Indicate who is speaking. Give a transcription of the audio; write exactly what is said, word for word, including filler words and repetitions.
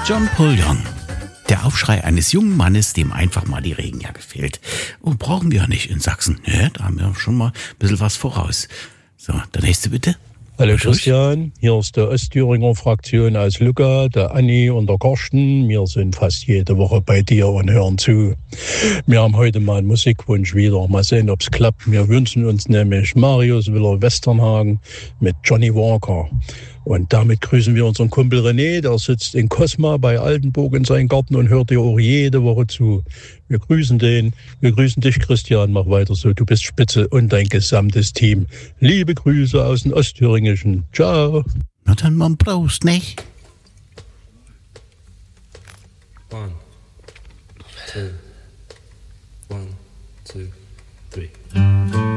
Speaker 1: John Paul Young. Der Aufschrei eines jungen Mannes, dem einfach mal die Regenjacke fehlt. Oh, brauchen wir ja nicht in Sachsen. Ja, da haben wir schon mal ein bisschen was voraus. So, der nächste bitte.
Speaker 2: Hallo Christian, hier ist der Ostthüringer Fraktion aus Lucca, der Anni und der Karsten. Wir sind fast jede Woche bei dir und hören zu. Wir haben heute mal einen Musikwunsch wieder. Mal sehen, ob es klappt. Wir wünschen uns nämlich Marius Willer-Westernhagen mit Johnny Walker. Und damit grüßen wir unseren Kumpel René, der sitzt in Cosma bei Altenburg in seinem Garten und hört dir auch jede Woche zu. Wir grüßen den, wir grüßen dich, Christian, mach weiter so, du bist spitze und dein gesamtes Team. Liebe Grüße aus dem Ostthüringischen. Ciao.
Speaker 1: Na dann mal Prost, nicht?
Speaker 3: One, two, one, two, three.